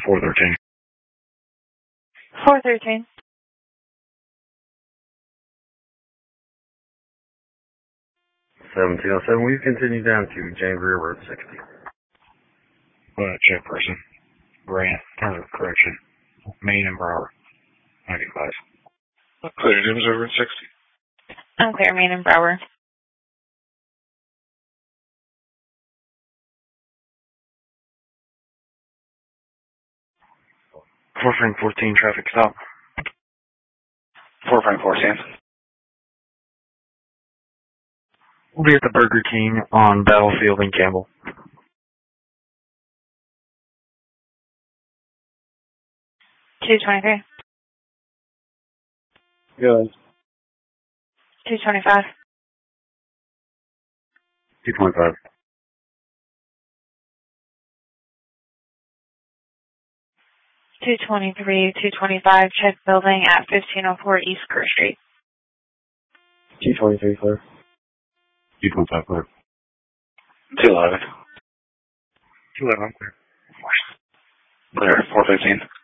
413. 413. 1707, will you continue down to James Rear Road 60? Check person. Grant, correction. Main and Brower. 95. Clear James over at 60. Unclear, Main and Brower. Frame 14, traffic stop. Frame 14. We'll be at the Burger King on Battlefield in Campbell. $223. Good. $225. 225. $223, $225. Check building at 1504 East Kerr Street. 223, clear. 225, clear. 211. 211, clear. Clear, 415.